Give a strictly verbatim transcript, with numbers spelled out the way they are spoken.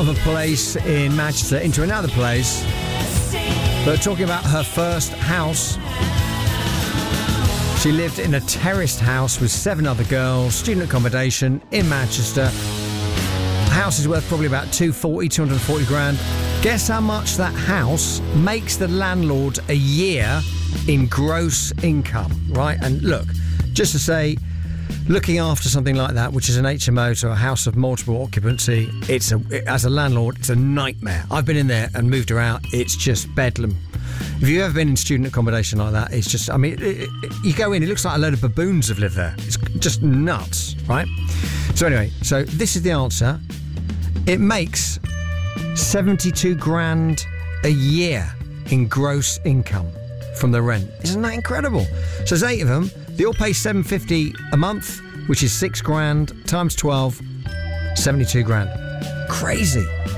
of a place in Manchester into another place. But talking about her first house, she lived in a terraced house with seven other girls, student accommodation in Manchester. The house is worth probably about two forty, two forty grand. Guess how much that house makes the landlord a year in gross income, right? And look, just to say, looking after something like that, which is an H M O, to a house of multiple occupancy, it's a, as a landlord, it's a nightmare. I've been in there and moved her out. It's just bedlam. If you've ever been in student accommodation like that, it's just, I mean, it, it, you go in, it looks like a load of baboons have lived there. It's just nuts, right? So anyway, so this is the answer. It makes seventy-two grand a year in gross income from the rent. Isn't that incredible? So there's eight of them. They all pay seven fifty a month, which is six grand times twelve, seventy-two grand. Crazy.